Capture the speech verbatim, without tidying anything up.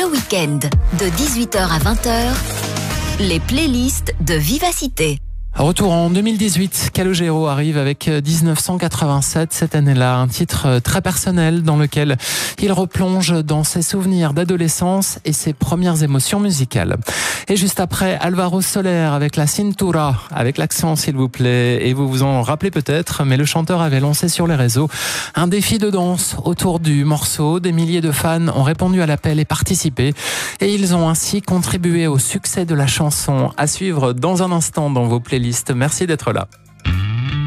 le week-end, de dix-huit heures à vingt heures, les playlists de Vivacité. Retour en deux mille dix-huit, Calogero arrive avec dix-neuf cent quatre-vingt-sept cette année-là, un titre très personnel dans lequel il replonge dans ses souvenirs d'adolescence et ses premières émotions musicales. Et juste après, Alvaro Soler avec la Cintura, avec l'accent s'il vous plaît, et vous vous en rappelez peut-être, mais le chanteur avait lancé sur les réseaux un défi de danse autour du morceau. Des milliers de fans ont répondu à l'appel et participé, et ils ont ainsi contribué au succès de la chanson. À suivre dans un instant dans vos playlists. Merci d'être là.